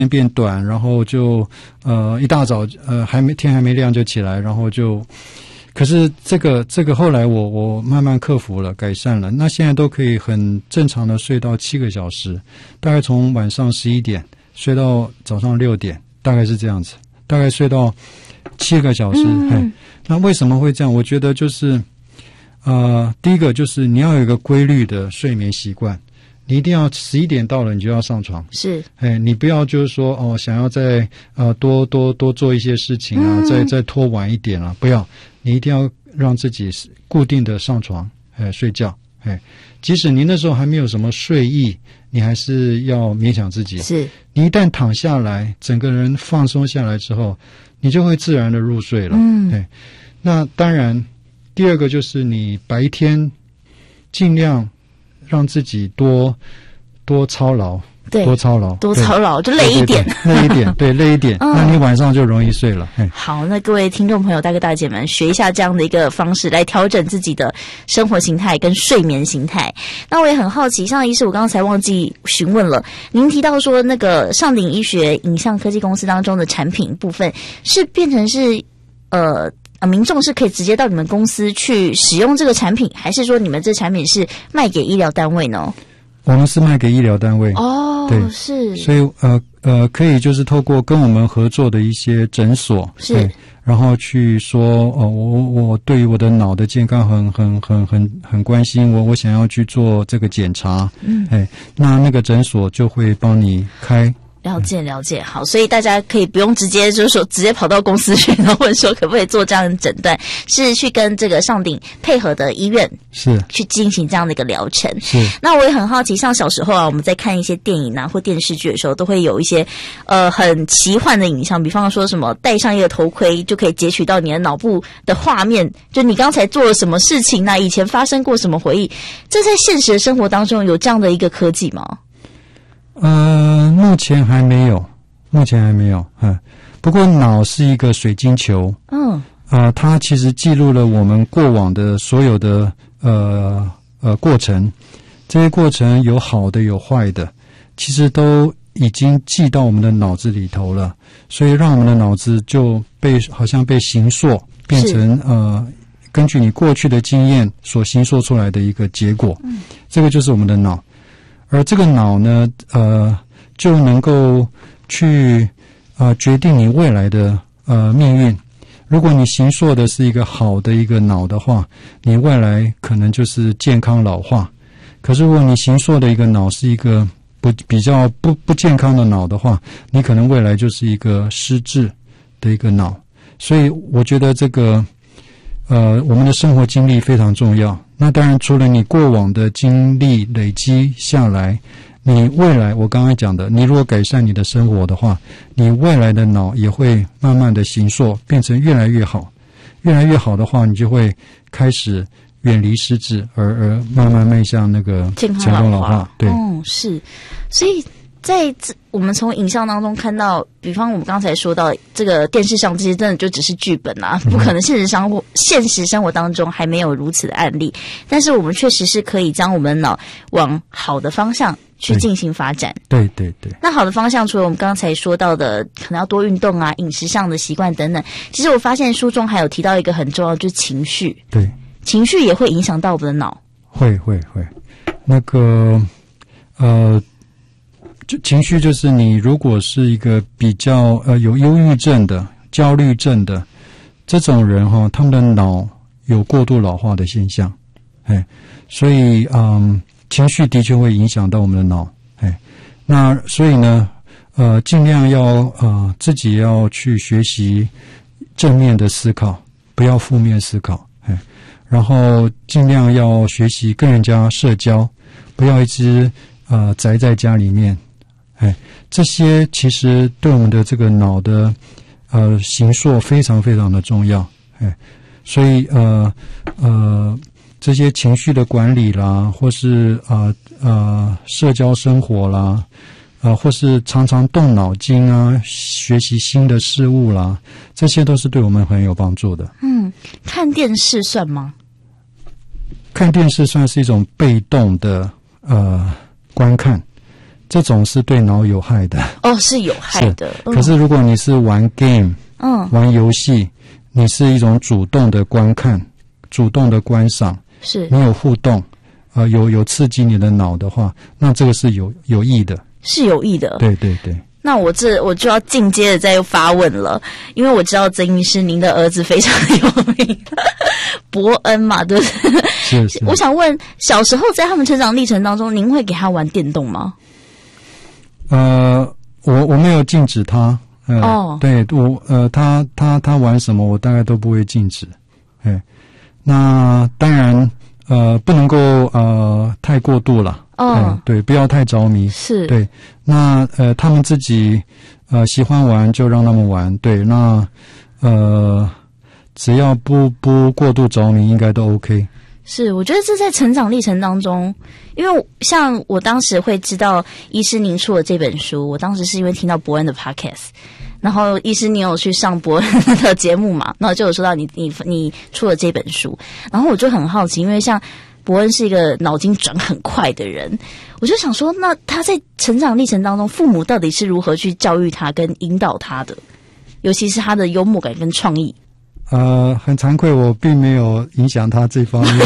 变短，然后就一大早天还没亮就起来，然后就。可是这个后来我慢慢克服了，改善了。那现在都可以很正常的睡到7个小时，大概从晚上11点睡到早上6点，大概是这样子，大概睡到7个小时。那为什么会这样？我觉得就是第一个就是你要有一个规律的睡眠习惯，你一定要11点到了你就要上床， 是， 你不要就是说想要再多做一些事情啊，再拖晚一点啊，不要。你一定要让自己固定的上床睡觉，即使你那时候还没有什么睡意，你还是要勉强自己。 是，你一旦躺下来，整个人放松下来之后，你就会自然的入睡了。那当然，第二个就是你白天尽量让自己多操劳。 对， 多操劳， 就累一点， 累一点，对，累一点，那你晚上就容易睡了。 好，那各位听众朋友、大哥大姐们，学一下这样的一个方式来调整自己的生活形态跟睡眠形态。那我也很好奇，像医师，我刚才忘记询问了，您提到说那个上鼎医学影像科技公司当中的产品部分是变成是民众是可以直接到你们公司去使用这个产品，还是说你们这产品是卖给医疗单位呢？ 我们是卖给医疗单位对， 是， 所以可以就是透过跟我们合作的一些诊所， 是， 然后去说我对于我的脑的健康很关心，我想要去做这个检查，那个诊所就会帮你开。 了解，好，所以大家可以不用直接就是说直接跑到公司去，然后问说可不可以做这样的诊断，是去跟这个上鼎配合的医院是去进行这样的一个疗程。 是， 那我也很好奇，像小时候啊，我们在看一些电影啊或电视剧的时候，都会有一些很奇幻的影像，比方说什么戴上一个头盔就可以截取到你的脑部的画面，就你刚才做了什么事情啊，以前发生过什么回忆，这在现实的生活当中有这样的一个科技吗？ 目前还没有。不过脑是一个水晶球，它其实记录了我们过往的所有的过程，这些过程有好的有坏的，其实都已经记到我们的脑子里头了，所以让我们的脑子就好像被形塑，变成根据你过去的经验所形塑出来的一个结果，这个就是我们的脑。而这个脑呢，就能够去决定你未来的命运。如果你形塑的是一个好的一个脑的话，你未来可能就是健康老化。可是如果你形塑的一个脑是一个比较不健康的脑的话，你可能未来就是一个失智的一个脑。所以我觉得这个我们的生活经历非常重要。那当然除了你过往的经历累积下来，你未来我刚才讲的，你如果改善你的生活的话，你未来的脑也会慢慢的形塑变成越来越好。越来越好的话，你就会开始远离失智，而慢慢迈向那个健康老化。 对， 是。所以在我们从影像当中看到，比方我们刚才说到这个电视上这些真的就只是剧本啊，不可能现实生活当中还没有如此的案例，但是我们确实是可以将我们的脑往好的方向去进行发展。 对。 那好的方向除了我们刚才说到的可能要多运动啊，饮食上的习惯等等，其实我发现书中还有提到一个很重要，就是情绪。 对，情绪也会影响到我们的脑。 会。那个情绪就是你如果是一个比较有忧郁症的、焦虑症的这种人他们的脑有过度老化的现象，所以情绪的确会影响到我们的脑，那所以呢尽量要自己要去学习正面的思考，不要负面思考，然后尽量要学习跟人家社交，不要一直宅在家里面。这些其实对我们的这个脑的形塑非常非常的重要。所以这些情绪的管理啦，或是社交生活啦，或是常常动脑筋啊，学习新的事物啦，这些都是对我们很有帮助的。 看电视算吗？看电视算是一种被动的观看。 这种是对脑有害的。 哦，是有害的。 可是如果你是玩 game，玩游戏，你是一种主动的观看，主动的观赏， 是你有互动，有刺激你的脑的话，那这个是有益的， 是有益的。 对对对。 那我就要进阶的再发问了，因为我知道曾医师您的儿子非常有名，伯恩嘛，对不对？ 是。 我想问，小时候在他们成长历程当中，您会给他玩电动吗？ 我没有禁止他。对，他玩什么，我大概都不会禁止。那当然，不能够太过度了。对，不要太着迷。 是。 对，那他们自己喜欢玩就让他们玩。对，那只要不过度着迷，应该都 OK。 是，我觉得这在成长历程当中，因为像我当时会知道医师您出了这本书，我当时是因为听到伯恩的 podcast， 然后医师你有去上伯恩的节目嘛，然后就有说到你出了这本书，然后我就很好奇，因为像伯恩是一个脑筋转很快的人，我就想说，那他在成长历程当中，父母到底是如何去教育他跟引导他的，尤其是他的幽默感跟创意。 很惭愧，我并没有影响他这方面。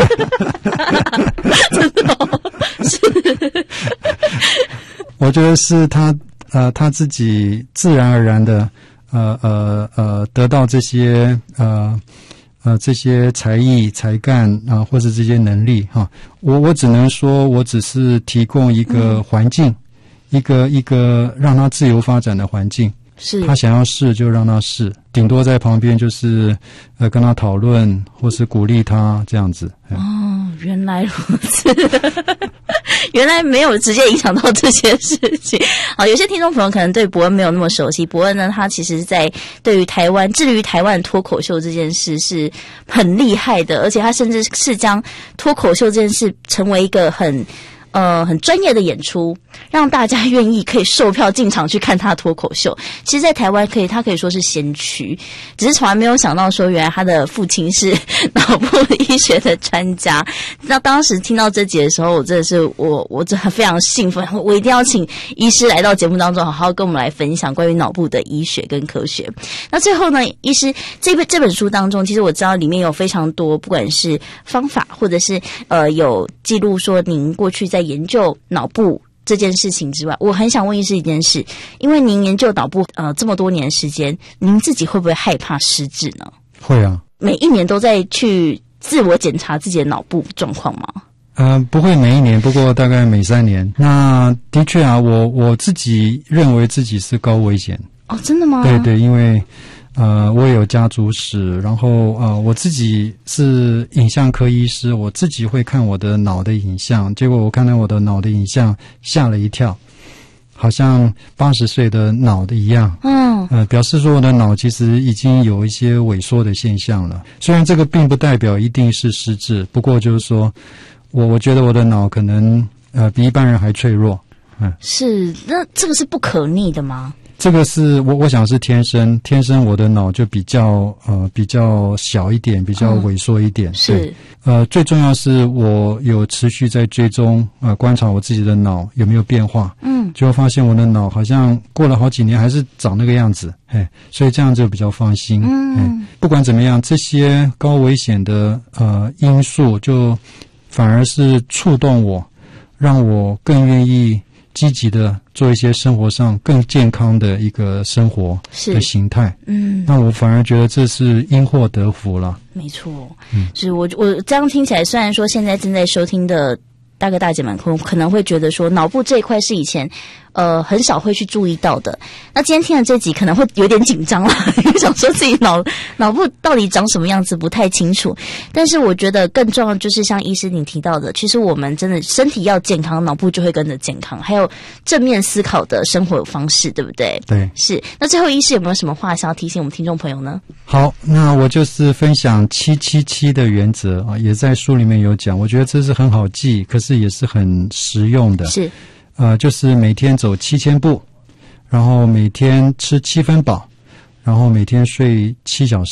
真的哦，是。 我觉得是他自己自然而然的得到这些这些才艺才干或者这些能力哈。我只能说，我只是提供一个环境，一个让他自由发展的环境。 是， 他想要试就让他试，顶多在旁边就是跟他讨论或是鼓励他这样子。 原来如此。原来没有直接影响到这些事情。好，有些听众朋友可能对伯恩没有那么熟悉。伯恩呢，他其实在对于台湾致力于台湾脱口秀这件事是很厉害的，而且他甚至是将脱口秀这件事成为一个很专业的演出，让大家愿意可以售票进场去看他脱口秀。其实在台湾他可以说是先驱，只是从来没有想到说原来他的父亲是脑部医学的专家。那当时听到这集的时候，我真的是我真的非常兴奋，我一定要请医师来到节目当中，好好跟我们来分享关于脑部的医学跟科学。那最后呢，医师这本书当中，其实我知道里面有非常多，不管是方法或者是有记录说您过去在研究脑部这件事情之外，我很想问医师一件事，因为您研究脑部这么多年的时间，您自己会不会害怕失智呢？ 会啊， 每一年都在去自我检查自己的脑部状况吗？ 不会每一年，不过大概每3年。那的确啊，我自己认为自己是高危险。 哦，真的吗？ 对对，因为我也有家族史，然后我自己是影像科医师，我自己会看我的脑的影像，结果我看到我的脑的影像吓了一跳，好像80岁的脑的一样。表示说我的脑其实已经有一些萎缩的现象了。虽然这个并不代表一定是失智，不过就是说我觉得我的脑可能比一般人还脆弱。 是，那这个是不可逆的吗？ 这个是我想是天生我的脑就比较小一点，比较萎缩一点。 是。 最重要是我有持续在追踪观察我自己的脑有没有变化。就会发现我的脑好像过了好几年还是长那个样子。所以这样就比较放心。不管怎么样，这些高危险的因素就反而是触动我，让我更愿意积极的做一些生活上更健康的一个生活的形态。那我反而觉得这是因祸得福了。 没错。就是我这样听起来，虽然说现在正在收听的大哥大姐们可能会觉得说脑部这一块是以前很少会去注意到的，那今天听了这集可能会有点紧张了，因为想说自己脑部到底长什么样子不太清楚。但是我觉得更重要就是像医师你提到的，其实我们真的身体要健康，脑部就会跟着健康，还有正面思考的生活方式，对不对？ 对， 是。那最后医师有没有什么话想要提醒我们听众朋友呢？ 好，那我就是分享777的原则也在书里面有讲，我觉得这是很好记，可是也是很实用的。 是。 就是每天走7000步，然后每天吃7分饱，然后每天睡7小时，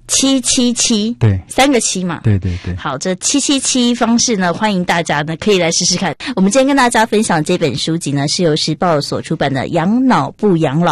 777， 对 ，3个7嘛， 对对对。 好，这777方式呢，欢迎大家呢可以来试试看。我们今天跟大家分享这本书籍呢，是由时报所出版的《养脑不养老》。